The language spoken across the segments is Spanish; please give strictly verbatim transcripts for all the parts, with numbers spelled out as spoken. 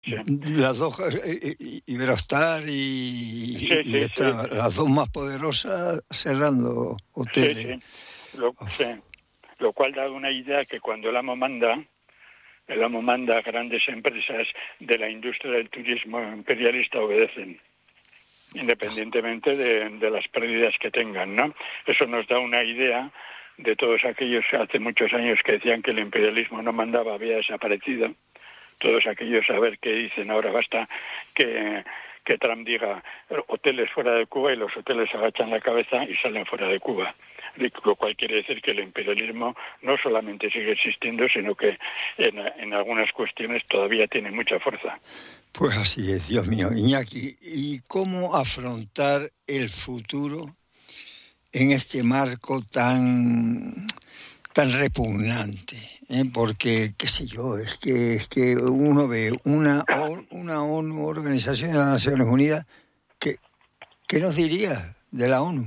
Sí. Las dos, eh, Iberostar y, Sí, y sí, sí. esta, las dos más poderosas cerrando Sí, hoteles. sí. Lo, sí. Lo cual da una idea que cuando el amo manda, el amo manda a grandes empresas de la industria del turismo imperialista obedecen, independientemente de, de las pérdidas que tengan, ¿no? Eso nos da una idea de todos aquellos hace muchos años que decían que el imperialismo no mandaba, había desaparecido. Todos aquellos a ver qué dicen ahora. Basta que, que Trump diga hoteles fuera de Cuba y los hoteles agachan la cabeza y salen fuera de Cuba, lo cual quiere decir que el imperialismo no solamente sigue existiendo, sino que en, en algunas cuestiones todavía tiene mucha fuerza. Pues así es, Dios mío. Iñaki, ¿y cómo afrontar el futuro en este marco tan tan repugnante? ¿eh? Porque, qué sé yo, es que es que uno ve una, una ONU, Organización de las Naciones Unidas, que ¿qué nos diría de la ONU?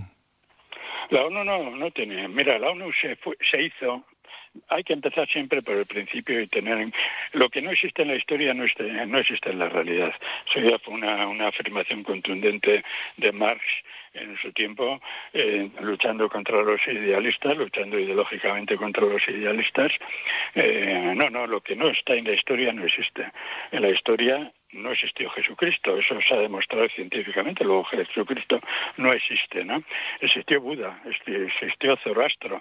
La ONU no, no tiene... Mira, la ONU se, fue, se hizo... Hay que empezar siempre por el principio y tener... Lo que no existe en la historia no, existe, no existe en la realidad. Eso ya fue una, una afirmación contundente de Marx en su tiempo, eh, luchando contra los idealistas, luchando ideológicamente contra los idealistas. Eh, no, no, lo que no está en la historia no existe. En la historia no existió Jesucristo, eso se ha demostrado científicamente, luego Jesucristo no existe, ¿no? Existió Buda, existió Zoroastro,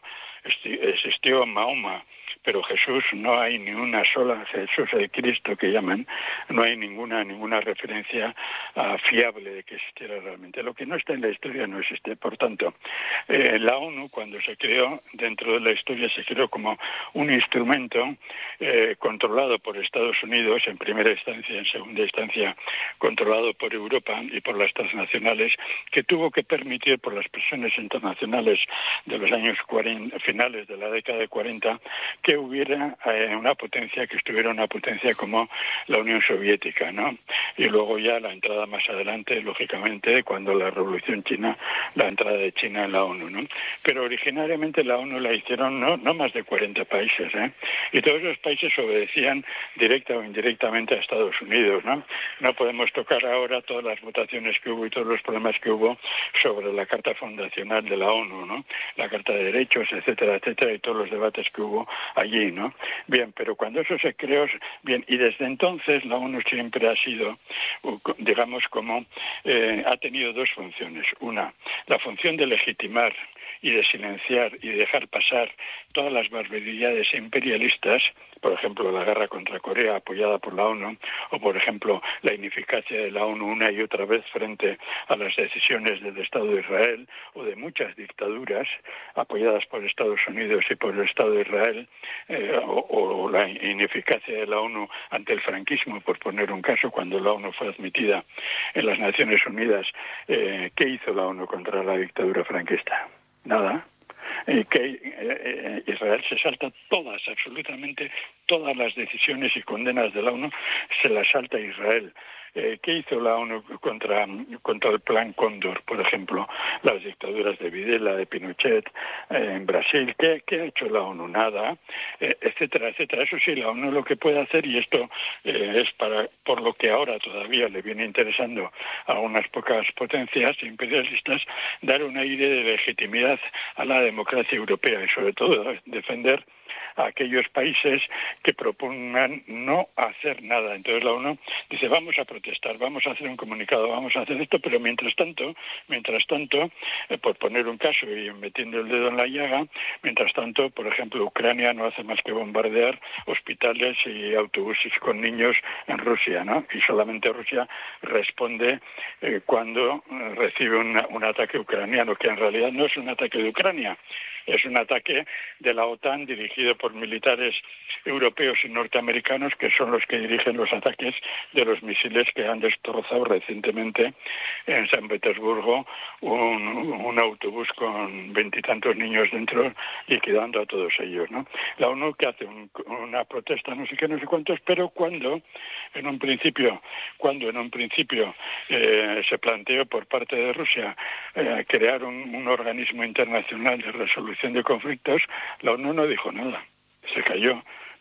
existió Mahoma, pero Jesús no hay ni una sola, Jesús el Cristo que llaman, no hay ninguna ninguna referencia uh, fiable de que existiera realmente. Lo que no está en la historia no existe. Por tanto, eh, la ONU cuando se creó, dentro de la historia se creó como un instrumento eh, controlado por Estados Unidos en primera instancia, en segunda instancia controlado por Europa y por las transnacionales, que tuvo que permitir por las presiones internacionales de los años cuarenta, finales de la década de cuarenta, que hubiera eh, una potencia, que estuviera una potencia como la Unión Soviética, ¿no? Y luego ya la entrada más adelante, lógicamente, cuando la Revolución China, la entrada de China en la ONU, ¿no? Pero originariamente la ONU la hicieron no, no más de cuarenta países, ¿eh? Y todos esos países obedecían directa o indirectamente a Estados Unidos, ¿no? No podemos tocar ahora todas las votaciones que hubo y todos los problemas que hubo sobre la Carta Fundacional de la ONU, ¿no? La Carta de Derechos, etcétera, etcétera, y todos los debates que hubo allí, ¿no? Bien, pero cuando eso se creó, bien, y desde entonces la ONU siempre ha sido, digamos, como eh, ha tenido dos funciones. Una, la función de legitimar y de silenciar y de dejar pasar todas las barbaridades imperialistas, por ejemplo, la guerra contra Corea apoyada por la ONU, o por ejemplo, la ineficacia de la ONU una y otra vez frente a las decisiones del Estado de Israel, o de muchas dictaduras apoyadas por Estados Unidos y por el Estado de Israel, eh, o, o la ineficacia de la ONU ante el franquismo, por poner un caso, cuando la ONU fue admitida en las Naciones Unidas. Eh, ¿qué hizo la ONU contra la dictadura franquista? Nada. Eh, que eh, Israel se salta todas, absolutamente todas las decisiones y condenas de la ONU, se las salta Israel. Eh, ¿Qué hizo la ONU contra, contra el Plan Cóndor, por ejemplo? Las dictaduras de Videla, de Pinochet, eh, en Brasil. ¿Qué, ¿Qué ha hecho la ONU? Nada, eh, etcétera, etcétera. Eso sí, la ONU lo que puede hacer, y esto eh, es para por lo que ahora todavía le viene interesando a unas pocas potencias imperialistas, dar un aire de legitimidad a la democracia europea y sobre todo defender a aquellos países que propongan no hacer nada. Entonces la ONU dice, vamos a protestar, vamos a hacer un comunicado, vamos a hacer esto, pero mientras tanto, mientras tanto, eh, por poner un caso y metiendo el dedo en la llaga, mientras tanto, por ejemplo, Ucrania no hace más que bombardear hospitales y autobuses con niños en Rusia, ¿no? Y solamente Rusia responde eh, cuando eh, recibe una, un ataque ucraniano, que en realidad no es un ataque de Ucrania, es un ataque de la OTAN dirigido por militares europeos y norteamericanos, que son los que dirigen los ataques de los misiles que han destrozado recientemente en San Petersburgo un, un autobús con veintitantos niños dentro, liquidando a todos ellos, ¿no? La ONU que hace un, una protesta, no sé qué, no sé cuántos, pero cuando en un principio, cuando en un principio eh, se planteó por parte de Rusia eh, crear un, un organismo internacional de resolución de conflictos, la ONU no dijo nada, se cayó.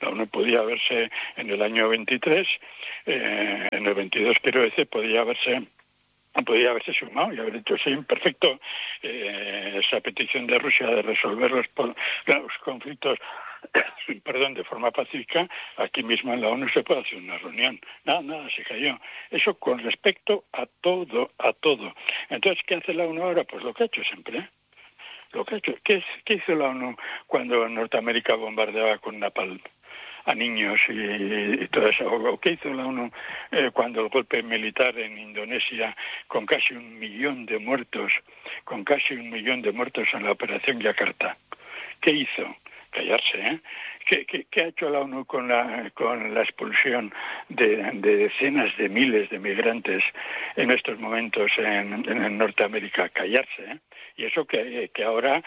La ONU podía haberse, en el año veintitrés, eh, en el veintidós quiero decir, podía haberse podía haberse sumado y haber dicho sí, perfecto, eh, esa petición de Rusia de resolver los, los conflictos perdón, de forma pacífica, aquí mismo en la ONU se puede hacer una reunión. Nada, nada, se cayó. Eso con respecto a todo, a todo. Entonces, ¿qué hace la ONU ahora? Pues lo que ha hecho siempre, ¿eh? Lo que ha hecho. ¿Qué, qué hizo la ONU cuando Norteamérica bombardeaba con napalm a niños y, y todo eso? ¿O qué hizo la ONU eh, cuando el golpe militar en Indonesia, con casi un millón de muertos, con casi un millón de muertos en la operación Yakarta? ¿Qué hizo? Callarse, ¿eh? ¿Qué, qué, qué ha hecho la ONU con la, con la expulsión de, de decenas de miles de migrantes en estos momentos en, en Norteamérica? Callarse, ¿eh? Y eso que, que ahora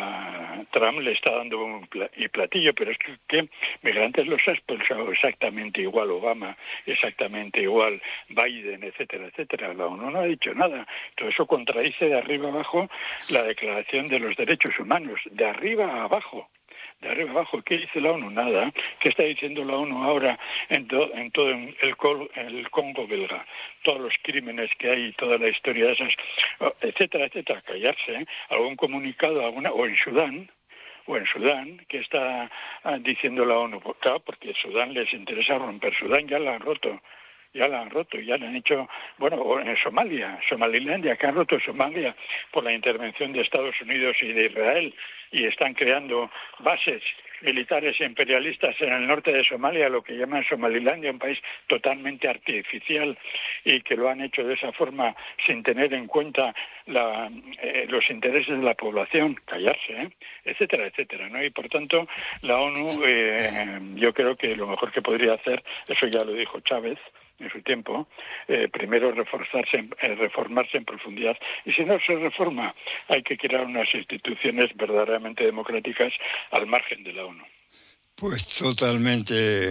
uh, Trump le está dando un pla- y platillo, pero es que, que migrantes los ha expulsado exactamente igual Obama, exactamente igual Biden, etcétera, etcétera. La ONU no ha dicho nada. Todo eso contradice de arriba abajo la Declaración de los Derechos Humanos, de arriba a abajo. De arriba abajo, ¿qué dice la ONU? Nada. ¿Qué está diciendo la ONU ahora en, to, en todo el, Col, el Congo belga? Todos los crímenes que hay, toda la historia de esas, etcétera, etcétera. Callarse, ¿eh? Algún comunicado, alguna, o en Sudán, o en Sudán, que está ah, diciendo la ONU. Pues, claro, porque Sudán les interesa romper. Sudán ya la han roto. Ya la han roto, ya la han hecho, bueno, en Somalia, Somalilandia, que han roto Somalia por la intervención de Estados Unidos y de Israel, y están creando bases militares imperialistas en el norte de Somalia, lo que llaman Somalilandia, un país totalmente artificial, y que lo han hecho de esa forma sin tener en cuenta la, eh, los intereses de la población, callarse, ¿eh? etcétera, etcétera, ¿no? Y por tanto, la ONU, eh, yo creo que lo mejor que podría hacer, eso ya lo dijo Chávez en su tiempo, eh, primero reforzarse, eh, reformarse en profundidad. Y si no se reforma, hay que crear unas instituciones verdaderamente democráticas al margen de la ONU. Pues totalmente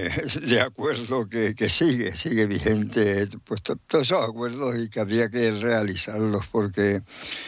de acuerdo que, que sigue, sigue vigente pues, to, todos esos acuerdos y que habría que realizarlos porque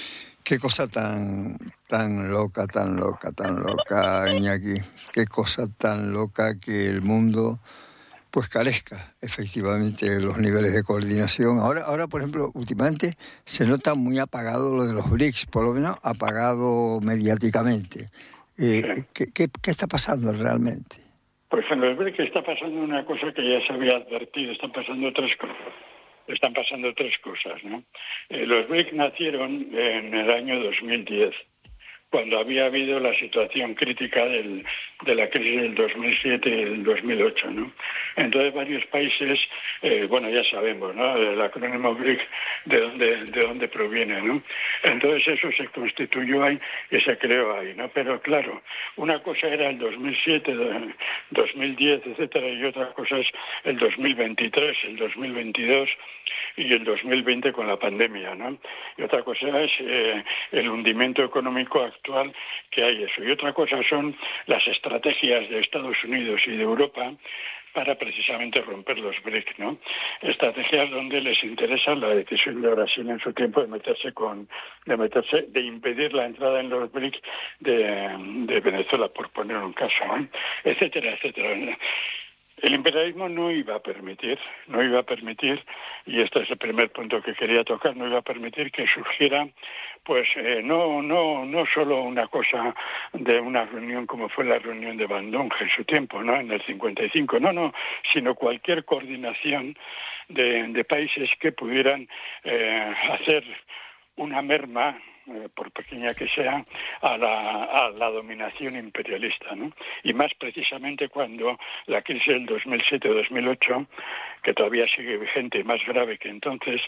qué cosa tan, tan loca, tan loca, tan loca, Iñaki, qué cosa tan loca que el mundo pues carezca efectivamente de los niveles de coordinación. Ahora, ahora, por ejemplo, últimamente se nota muy apagado lo de los B R I C S, por lo menos apagado mediáticamente. Eh, sí. ¿qué, qué, ¿Qué está pasando realmente? Pues en los B R I C S está pasando una cosa que ya se había advertido, están pasando tres cosas. Están pasando tres cosas, ¿no? Eh, los B R I C S nacieron en el año dos mil diez. Cuando había habido la situación crítica del, de la crisis del dos mil siete y del dos mil ocho, ¿no? Entonces varios países, eh, bueno, ya sabemos, ¿no? El acrónimo B R I C S, de dónde, de dónde proviene, ¿no? Entonces eso se constituyó ahí y se creó ahí, ¿no? Pero claro, una cosa era el dos mil siete, dos mil diez, etcétera, y otra cosa es el dos mil veintitrés, el dos mil veintidós y el dos mil veinte con la pandemia, ¿no? Y otra cosa es eh, el hundimiento económico actual que hay eso. Y otra cosa son las estrategias de Estados Unidos y de Europa para precisamente romper los B R I C S, ¿no? Estrategias donde les interesa la decisión de Brasil en su tiempo de meterse con, de meterse, de impedir la entrada en los B R I C S de, de Venezuela, por poner un caso, ¿no? etcétera, etcétera. El imperialismo no iba a permitir, no iba a permitir, y este es el primer punto que quería tocar, no iba a permitir que surgiera, pues eh, no, no, no solo una cosa de una reunión como fue la reunión de Bandung en su tiempo, ¿no? En el cincuenta y cinco, no, no, sino cualquier coordinación de, de países que pudieran eh, hacer una merma, eh, por pequeña que sea, a la, a la dominación imperialista, ¿no? Y más precisamente cuando la crisis del dos mil siete dos mil ocho, que todavía sigue vigente y más grave que entonces,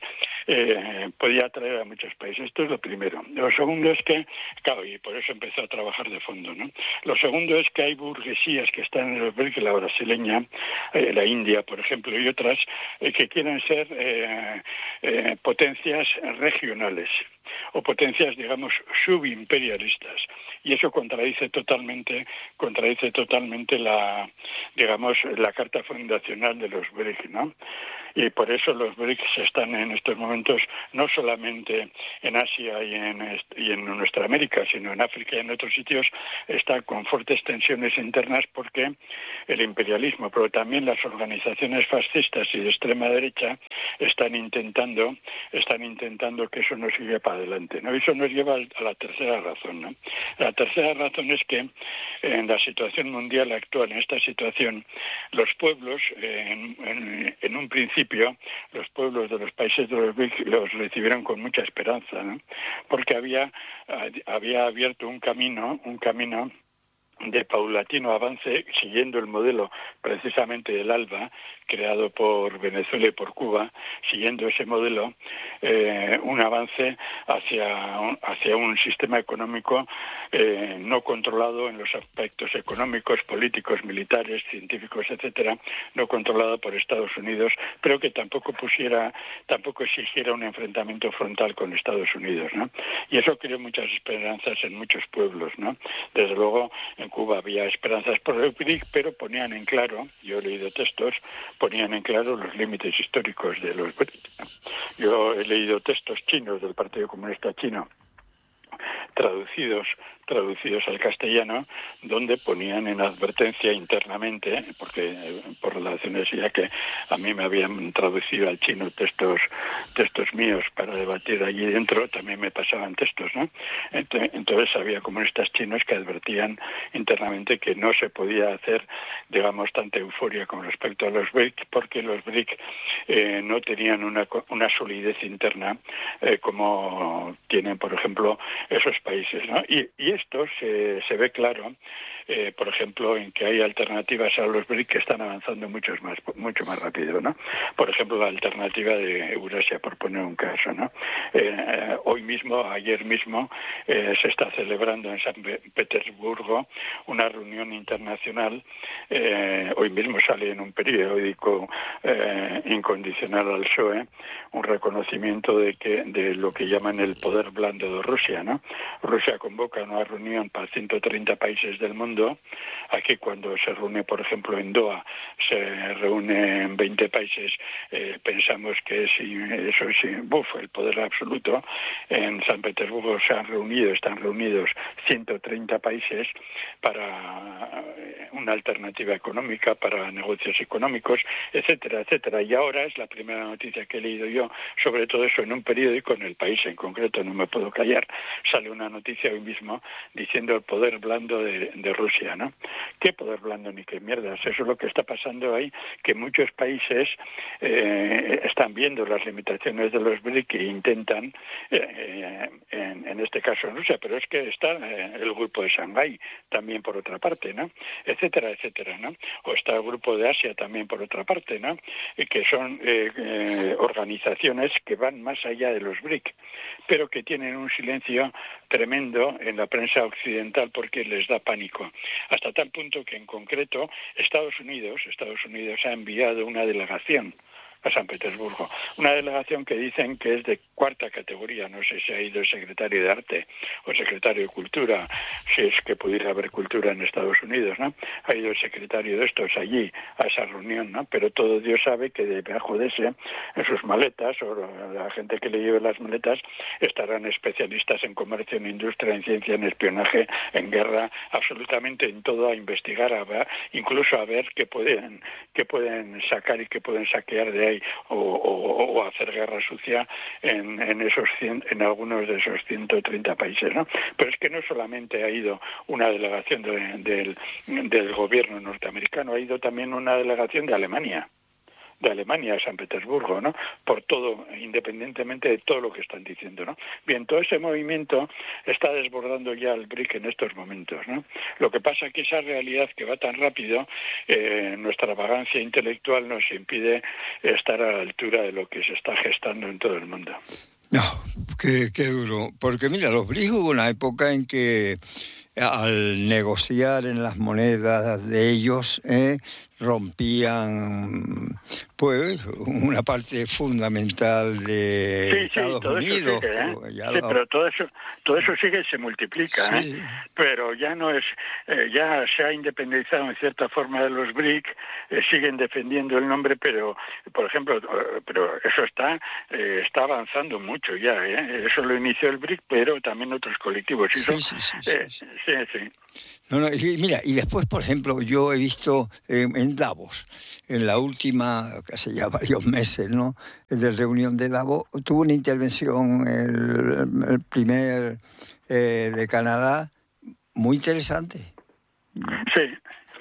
eh, podía atraer a muchos países. Esto es lo primero. Lo segundo es que, claro, y por eso empezó a trabajar de fondo, ¿no? Lo segundo es que hay burguesías que están en el B R I C S, la brasileña, eh, la India, por ejemplo, y otras, eh, que quieren ser eh, eh, potencias regionales o potencias, digamos, subimperialistas, y eso contradice totalmente, contradice totalmente la, digamos, la carta fundacional de los B R I C S, ¿no? Y por eso los BRICS están en estos momentos no solamente en Asia y en, y en nuestra América, sino en África y en otros sitios, está con fuertes tensiones internas porque el imperialismo, pero también las organizaciones fascistas y de extrema derecha están intentando, están intentando que eso no siga para adelante, ¿no? Eso nos lleva a la tercera razón, ¿no? La tercera razón es que en la situación mundial actual, en esta situación, los pueblos, en, en, en un principio, los pueblos de los países de los BRICS los recibieron con mucha esperanza, ¿no? Porque había, había abierto un camino, un camino de paulatino avance, siguiendo el modelo precisamente del ALBA, creado por Venezuela y por Cuba, siguiendo ese modelo, eh, un avance hacia un, hacia un sistema económico eh, no controlado en los aspectos económicos, políticos, militares, científicos, etcétera, no controlado por Estados Unidos, pero que tampoco pusiera, tampoco exigiera un enfrentamiento frontal con Estados Unidos, ¿no? Y eso creó muchas esperanzas en muchos pueblos, ¿no? Desde luego, en Cuba había esperanzas por el BRIC, pero ponían en claro, yo he leído textos, ponían en claro los límites históricos de los BRIC. Yo he leído textos chinos del Partido Comunista Chino, traducidos traducidos al castellano, donde ponían en advertencia internamente, porque por relaciones ya que a mí me habían traducido al chino textos textos míos para debatir allí dentro, también me pasaban textos, ¿no? Entonces había comunistas chinos que advertían internamente que no se podía hacer, digamos, tanta euforia con respecto a los BRIC, porque los BRIC eh, no tenían una, una solidez interna eh, como tienen, por ejemplo, esos países, ¿no? Y, y esto se, se ve claro, eh, por ejemplo, en que hay alternativas a los BRIC que están avanzando mucho más, mucho más rápido, ¿no? Por ejemplo, la alternativa de Eurasia, por poner un caso, ¿no? Eh, hoy mismo, ayer mismo, eh, se está celebrando en San Petersburgo una reunión internacional. Eh, hoy mismo sale en un periódico eh, incondicional al P S O E un reconocimiento de que de lo que llaman el poder blando de Rusia, ¿no? Rusia convoca una reunión para ciento treinta países del mundo. Aquí, cuando se reúne, por ejemplo, en Doha, se reúne en veinte países, eh, pensamos que es, eso es buf, el poder absoluto. En San Petersburgo se han reunido, están reunidos ciento treinta países para una alternativa económica, para negocios económicos, etcétera, etcétera. Y ahora es la primera noticia que he leído yo sobre todo eso en un periódico, en El País en concreto, no me puedo callar, sale una noticia hoy mismo diciendo el poder blando de, de Rusia, ¿no? ¿Qué poder blando ni qué mierdas? Eso es lo que está pasando ahí, que muchos países eh, están viendo las limitaciones de los BRIC e intentan, eh, en, en este caso en Rusia, pero es que está eh, el grupo de Shanghái también por otra parte, ¿no? Etcétera, etcétera, ¿no? O está el grupo de Asia también por otra parte, ¿no? Y que son eh, eh, organizaciones que van más allá de los BRIC, pero que tienen un silencio tremendo en la prensa occidental porque les da pánico. Hasta tal punto que en concreto Estados Unidos, Estados Unidos ha enviado una delegación a San Petersburgo. Una delegación que dicen que es de cuarta categoría, no sé si ha ido el secretario de Arte o el secretario de Cultura, si es que pudiera haber cultura en Estados Unidos, ¿no? Ha ido el secretario de estos allí a esa reunión, ¿no? Pero todo Dios sabe que debajo de ese, en sus maletas, o la gente que le lleve las maletas, estarán especialistas en comercio, en industria, en ciencia, en espionaje, en guerra, absolutamente en todo, a investigar, a ver, incluso a ver qué pueden, qué pueden sacar y qué pueden saquear de ahí. O, o, o hacer guerra sucia en, en esos cien, en algunos de esos ciento treinta países, ¿no? Pero es que no solamente ha ido una delegación de, del, del gobierno norteamericano, ha ido también una delegación de Alemania. de Alemania a San Petersburgo, ¿no? Por todo, independientemente de todo lo que están diciendo, ¿no? Bien, todo ese movimiento está desbordando ya el BRIC en estos momentos, ¿no? Lo que pasa es que esa realidad que va tan rápido, eh, nuestra vagancia intelectual nos impide estar a la altura de lo que se está gestando en todo el mundo. No, qué, qué duro. Porque mira, los BRIC hubo una época en que al negociar en las monedas de ellos, eh, rompían pues una parte fundamental de sí, Estados sí, todo Unidos. Eso sigue, ¿eh? Pero, ya sí, lo... pero todo eso, todo eso sigue y se multiplica, sí. ¿eh? Pero ya no es, eh, ya se ha independizado en cierta forma de los B R I C, eh, siguen defendiendo el nombre, pero, por ejemplo, eh, pero eso está, eh, está avanzando mucho ya, ¿eh? Eso lo inició el B R I C, pero también otros colectivos. Y Sí, eso, sí, sí, sí, eh, sí. sí, sí. No, no, y mira, y después, por ejemplo, yo he visto eh, en Davos, en la última, casi ya varios meses, ¿no?, de reunión de Davos, tuvo una intervención el, el primer eh, de Canadá, muy interesante. Sí.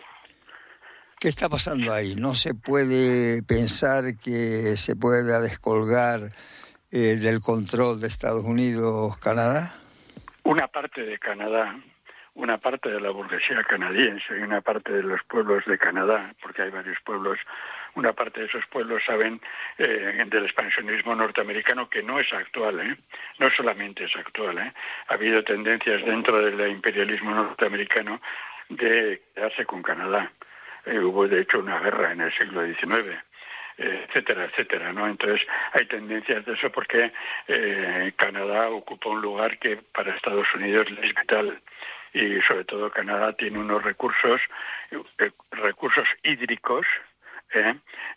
¿Qué está pasando ahí? ¿No se puede pensar que se pueda descolgar eh, del control de Estados Unidos Canadá? Una parte de Canadá, una parte de la burguesía canadiense y una parte de los pueblos de Canadá, porque hay varios pueblos, una parte de esos pueblos saben eh, del expansionismo norteamericano, que no es actual, ¿eh? No solamente es actual, ¿eh? Ha habido tendencias dentro del imperialismo norteamericano de quedarse con Canadá. Eh, hubo de hecho una guerra en el siglo diecinueve. Etcétera, etcétera, ¿no? Entonces hay tendencias de eso porque eh, Canadá ocupa un lugar que para Estados Unidos es vital, y sobre todo Canadá tiene unos recursos, eh, recursos hídricos, ¿eh?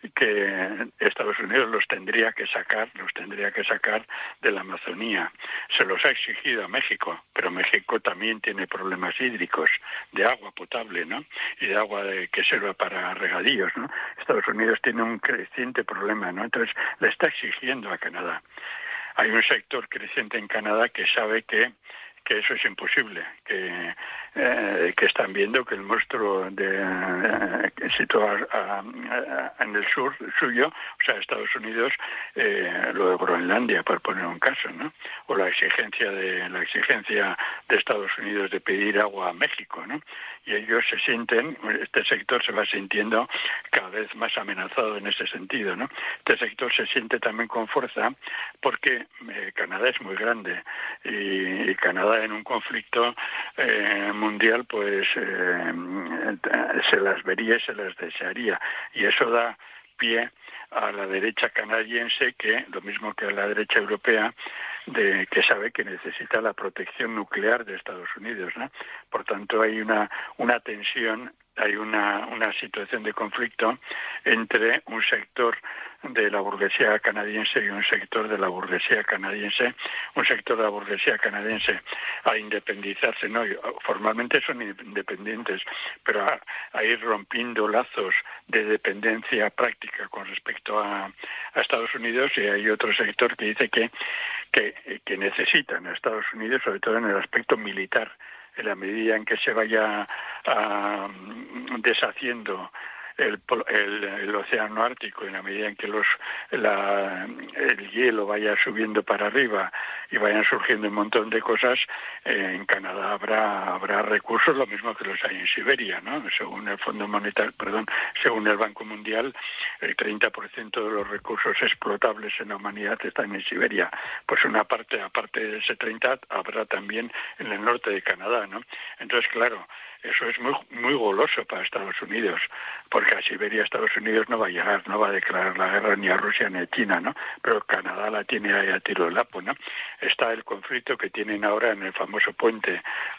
que Estados Unidos los tendría que sacar, los tendría que sacar de la Amazonía. Se los ha exigido a México, pero México también tiene problemas hídricos, de agua potable, ¿no? Y de agua de, que sirva para regadíos, ¿no? Estados Unidos tiene un creciente problema, ¿no? Entonces le está exigiendo a Canadá. Hay un sector creciente en Canadá que sabe que que eso es imposible, que, eh, que están viendo que el monstruo de, eh, situado a, a, en el sur suyo, o sea, Estados Unidos, eh, lo de Groenlandia, por poner un caso, ¿no? O la exigencia de la exigencia de Estados Unidos de pedir agua a México, ¿no? Y ellos se sienten, este sector se va sintiendo cada vez más amenazado en ese sentido, ¿no? Este sector se siente también con fuerza porque eh, Canadá es muy grande y, y Canadá en un conflicto eh, mundial pues eh, se las vería y se las desearía, y eso da pie a la derecha canadiense, que lo mismo que a la derecha europea, de que sabe que necesita la protección nuclear de Estados Unidos, ¿no? Por tanto hay una una tensión, hay una una situación de conflicto entre un sector de la burguesía canadiense y un sector de la burguesía canadiense, un sector de la burguesía canadiense a independizarse, no, formalmente son independientes, pero a, a ir rompiendo lazos de dependencia práctica con respecto a, a Estados Unidos, y hay otro sector que dice que, que, que necesitan a Estados Unidos, sobre todo en el aspecto militar, en la medida en que se vaya a, deshaciendo El, el, el océano Ártico, en la medida en que los la, el hielo vaya subiendo para arriba y vayan surgiendo un montón de cosas, eh, en Canadá habrá habrá recursos, lo mismo que los hay en Siberia, ¿no? Según el Fondo Monetario, perdón, según el Banco Mundial, el treinta por ciento de los recursos explotables en la humanidad están en Siberia. Pues una parte, aparte de ese treinta, habrá también en el norte de Canadá, ¿no? Entonces, claro, eso es muy muy goloso para Estados Unidos, porque a Siberia Estados Unidos no va a llegar, no va a declarar la guerra ni a Rusia ni a China, ¿no? Pero Canadá la tiene ahí a tiro de lapo, ¿no? Está el conflicto que tienen ahora en el famoso puente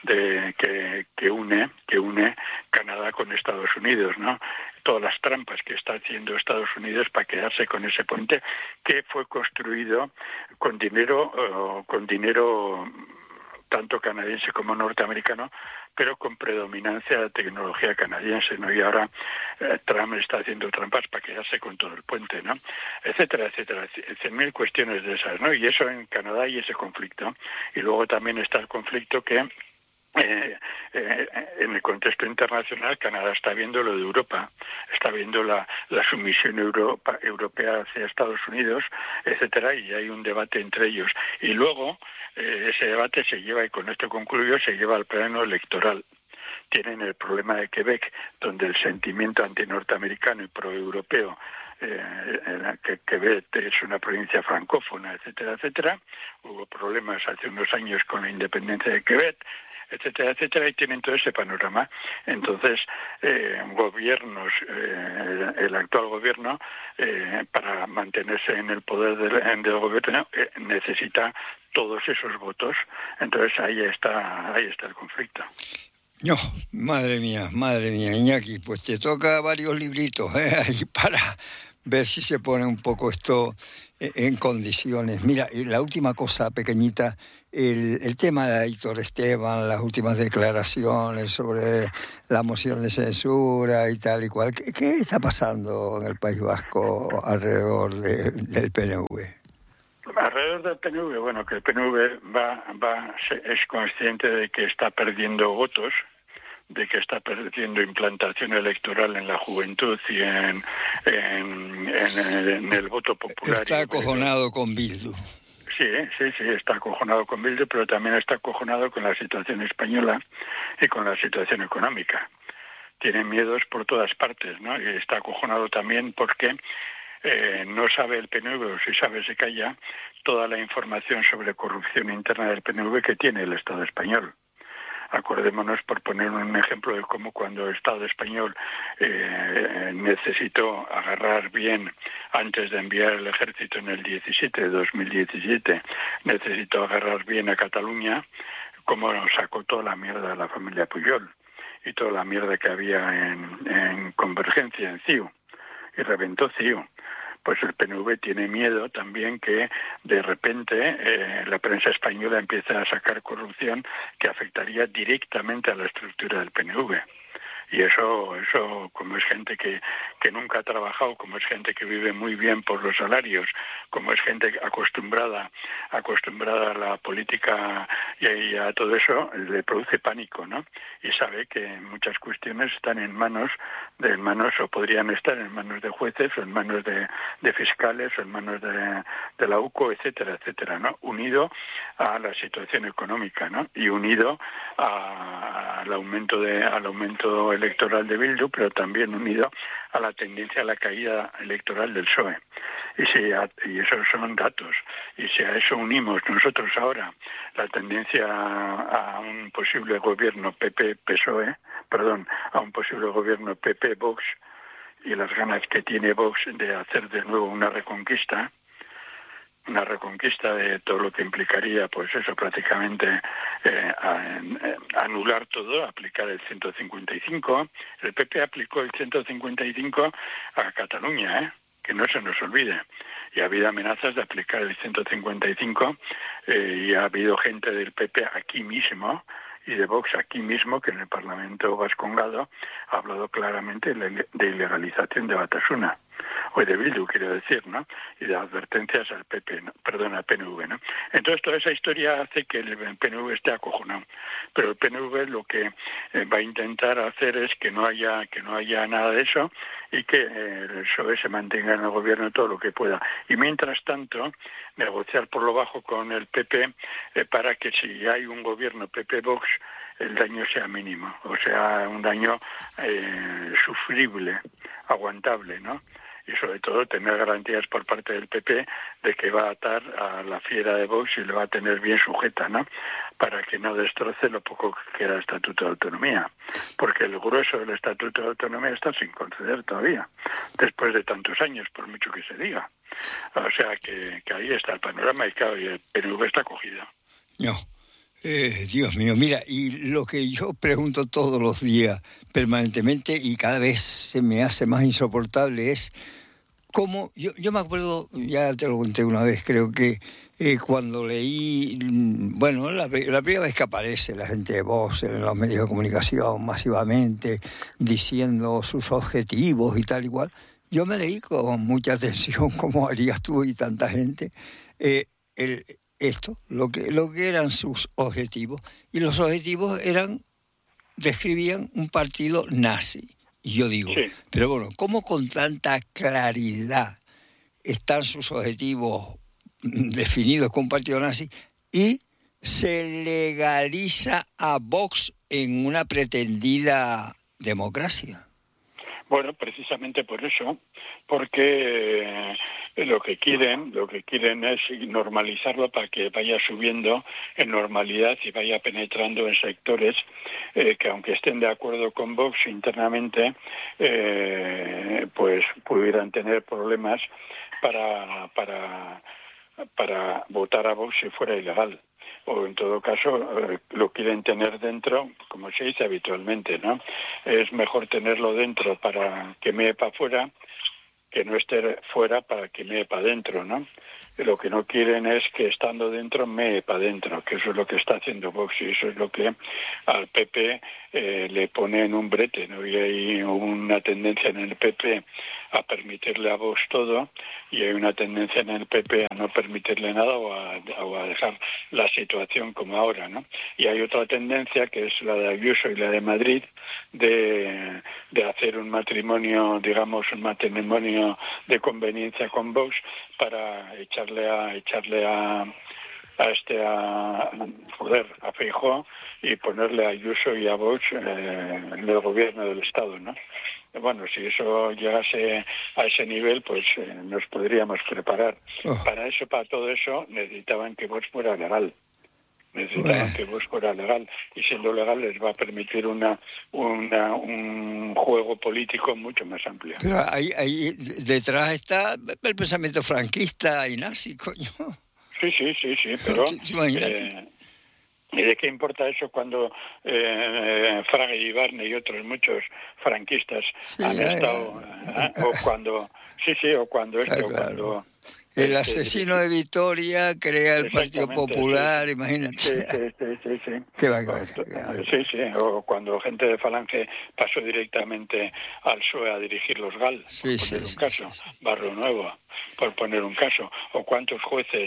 de que, que une que une Canadá con Estados Unidos, ¿no? Todas las trampas que está haciendo Estados Unidos para quedarse con ese puente, que fue construido con dinero uh, con dinero tanto canadiense como norteamericano, pero con predominancia de la tecnología canadiense, ¿no? Y ahora eh, Trump está haciendo trampas para quedarse con todo el puente, ¿no? Etcétera, etcétera, cien mil cuestiones de esas, ¿no? Y eso en Canadá y ese conflicto. Y luego también está el conflicto que Eh, eh, en el contexto internacional Canadá está viendo lo de Europa, está viendo la, la sumisión Europa, europea hacia Estados Unidos, etcétera, y hay un debate entre ellos. Y luego eh, ese debate se lleva, y con esto concluyo, se lleva al plano electoral. Tienen el problema de Quebec, donde el sentimiento antinorteamericano y proeuropeo, eh, que Quebec es una provincia francófona, etcétera, etcétera. Hubo problemas hace unos años con la independencia de Quebec. etcétera, etcétera, y tienen todo ese panorama. Entonces, eh, gobiernos, eh, el actual gobierno, eh, para mantenerse en el poder del, del gobierno, eh, necesita todos esos votos. Entonces ahí está, ahí está el conflicto. No, madre mía, madre mía, Iñaki, pues te toca varios libritos, ¿eh? Ahí para ver si se pone un poco esto en condiciones. Mira, y la última cosa pequeñita, el, el tema de Aitor Esteban, las últimas declaraciones sobre la moción de censura y tal y cual. ¿Qué, qué está pasando en el País Vasco alrededor de, del P N V? Alrededor del P N V, bueno, que el P N V va, va, es consciente de que está perdiendo votos, de que está perdiendo implantación electoral en la juventud y en, en, en, el, en el voto popular. Está acojonado con Bildu. Sí, sí, sí, está acojonado con Bildu, pero también está acojonado con la situación española y con la situación económica. Tiene miedos por todas partes, ¿no? Y está acojonado también porque eh, no sabe el P N V, o si sabe se calla, toda la información sobre corrupción interna del P N V que tiene el Estado español. Acordémonos, por poner un ejemplo, de cómo cuando el Estado español eh, necesitó agarrar bien, antes de enviar el ejército en el diecisiete, dos mil diecisiete, necesitó agarrar bien a Cataluña, cómo sacó toda la mierda de la familia Pujol y toda la mierda que había en, en Convergencia, en C I U, y reventó C I U. Pues el P N V tiene miedo también que de repente eh, la prensa española empiece a sacar corrupción que afectaría directamente a la estructura del P N V. Y eso, eso como es gente que, que nunca ha trabajado, como es gente que vive muy bien por los salarios, como es gente acostumbrada, acostumbrada a la política y, y a todo eso, le produce pánico, ¿no? Y sabe que muchas cuestiones están en manos, de en manos o podrían estar en manos de jueces o en manos de, de fiscales o en manos de, de la U C O, etcétera, etcétera, ¿no? Unido a la situación económica, ¿no? Y unido a, al aumento de, al aumento electoral de Bildu, pero también unido a la tendencia a la caída electoral del P S O E. Y, si a, y esos son datos. Y si a eso unimos nosotros ahora la tendencia a, a un posible gobierno P P-P S O E, perdón, a un posible gobierno P P-Vox y las ganas que tiene Vox de hacer de nuevo una reconquista, una reconquista de todo lo que implicaría, pues eso, prácticamente eh, a, eh, anular todo, aplicar el ciento cincuenta y cinco. El P P aplicó el ciento cincuenta y cinco a Cataluña, ¿eh? Que no se nos olvide. Y ha habido amenazas de aplicar el ciento cincuenta y cinco eh, y ha habido gente del P P aquí mismo y de Vox aquí mismo, que en el Parlamento vascongado ha hablado claramente de ilegalización de Batasuna, o de Bildu, quiero decir, ¿no? Y de advertencias al P P, ¿no? Perdón, al P N V, ¿no? Entonces toda esa historia hace que el P N V esté acojonado. Pero el P N V lo que eh, va a intentar hacer es que no haya que no haya nada de eso y que eh, el P S O E se mantenga en el gobierno todo lo que pueda. Y mientras tanto, negociar por lo bajo con el P P eh, para que si hay un gobierno P P-Vox, el daño sea mínimo, o sea, un daño eh, sufrible, aguantable, ¿no? Y sobre todo tener garantías por parte del P P de que va a atar a la fiera de Vox y le va a tener bien sujeta, ¿no? Para que no destroce lo poco que queda el Estatuto de Autonomía. Porque el grueso del Estatuto de Autonomía está sin conceder todavía, después de tantos años, por mucho que se diga. O sea que, que ahí está el panorama y claro, y el P N V está cogido. No. Eh, Dios mío, mira, y lo que yo pregunto todos los días, permanentemente, y cada vez se me hace más insoportable, es cómo, yo, yo me acuerdo, ya te lo conté una vez, creo que eh, cuando leí, bueno, la, la primera vez que aparece la gente de Vox en los medios de comunicación masivamente, diciendo sus objetivos y tal y cual, yo me leí con mucha atención, como harías tú y tanta gente, eh, el... esto, lo que, lo que eran sus objetivos. Y los objetivos eran, describían un partido nazi. Y yo digo, sí. Pero bueno, ¿cómo con tanta claridad están sus objetivos definidos con un partido nazi y se legaliza a Vox en una pretendida democracia? Bueno, precisamente por eso, porque eh, lo que quieren, lo que quieren es normalizarlo para que vaya subiendo en normalidad y vaya penetrando en sectores eh, que, aunque estén de acuerdo con Vox internamente, eh, pues pudieran tener problemas para para para votar a Vox si fuera ilegal. O en todo caso eh, lo quieren tener dentro, como se dice habitualmente, ¿no? Es mejor tenerlo dentro para que mee para afuera que no esté fuera para que mee para adentro, ¿no? Lo que no quieren es que estando dentro mee para adentro, que eso es lo que está haciendo Vox y eso es lo que al P P eh, le pone en un brete, ¿no? Y hay una tendencia en el P P a permitirle a Vox todo y hay una tendencia en el P P a no permitirle nada o a, o a dejar la situación como ahora, ¿no? Y hay otra tendencia que es la de Ayuso y la de Madrid de, de hacer un matrimonio, digamos, un matrimonio de conveniencia con Vox para echarle a echarle a a este a joder a Feijóo y ponerle a Ayuso y a Vox eh, en el gobierno del Estado, ¿no? Bueno, si eso llegase a ese nivel, pues eh, nos podríamos preparar. Oh. Para eso, para todo eso, necesitaban que Vox fuera legal. Necesitaban bueno. que Vox fuera legal. Y siendo legal les va a permitir una, una un juego político mucho más amplio. Pero ahí, ahí detrás está el pensamiento franquista y nazi, coño. Sí, sí, sí, sí, pero... Eh, ¿Y de qué importa eso cuando eh, Fraga y Barney y otros muchos franquistas sí, han ya, estado... Ya. ¿eh? O cuando... Sí, sí, o cuando esto, claro. cuando... El asesino de Vitoria crea el Partido Popular, sí, imagínate. Sí, sí, sí, sí. sí. Qué va, sí, sí, o cuando gente de Falange pasó directamente al P S O E a dirigir los G A L, sí, por poner sí, un sí, caso, sí. Barrio Nuevo, por poner un caso, o cuántos jueces,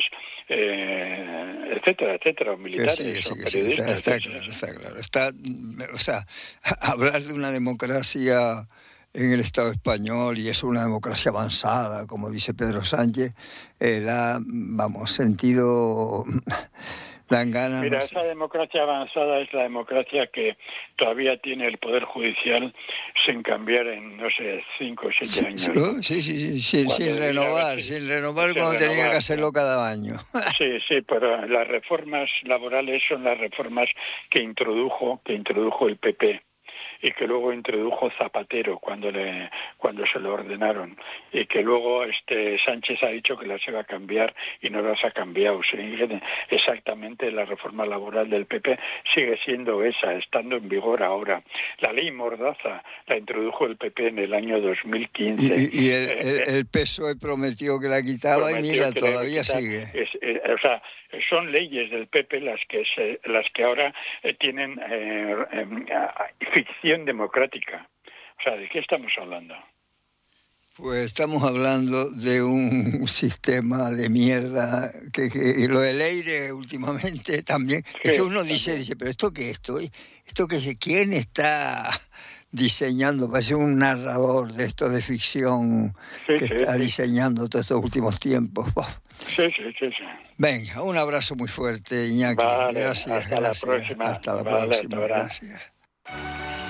eh, etcétera, etcétera, o militares, sí, sí, o sí, periodistas. Está, está claro, está claro. Está, o sea, hablar de una democracia en el Estado español, y es una democracia avanzada, como dice Pedro Sánchez, eh, da, vamos, sentido, dan ganas. Mira, no esa sé. democracia avanzada es la democracia que todavía tiene el Poder Judicial sin cambiar en, no sé, cinco o siete años. ¿no? Sí, sí, sí, sí sin renovar, sin, sin renovar sin cuando renovar, tenía que hacerlo cada año. Sí, sí, pero las reformas laborales son las reformas que introdujo, que introdujo el P P. Y que luego introdujo Zapatero cuando le cuando se lo ordenaron y que luego este Sánchez ha dicho que las iba a cambiar y no las ha cambiado. Sigue exactamente la reforma laboral del P P, sigue siendo esa, estando en vigor ahora. La ley Mordaza la introdujo el P P en el año dos mil quince. Y, y el, eh, el, el P S O E prometió que la quitaba y mira, todavía sigue. Es, eh, o sea, son leyes del P P las que se, las que ahora eh, tienen eh, eh, ficción democrática. O sea, ¿de qué estamos hablando? Pues estamos hablando de un sistema de mierda que, que lo del aire últimamente también. Sí, es que uno dice, dice, pero ¿esto qué es esto? ¿Esto qué es? ¿Quién está diseñando? Parece un narrador de esto de ficción sí, que sí, está sí. diseñando todos estos últimos tiempos. Sí, sí, sí, sí. Venga, un abrazo muy fuerte, Iñaki. Vale, gracias, hasta gracias. la próxima. Hasta la vale, próxima, gracias.